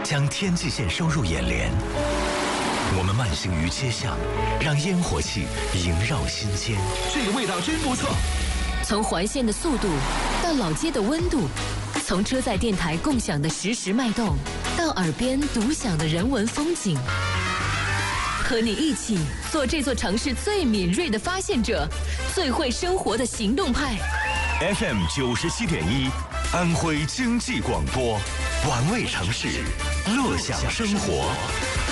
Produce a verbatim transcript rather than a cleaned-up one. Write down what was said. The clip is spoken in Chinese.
将天际线收入眼帘。我们慢行于街巷，让烟火气萦绕心间。 这个味道真不错。 从环线的速度到老街的温度，从车载电台共享的实时脉动，到耳边独享的人文风景。和你一起做这座城市最敏锐的发现者，最会生活的行动派。 F M 九十七点一，安徽经济广播，玩味城市，乐享生活。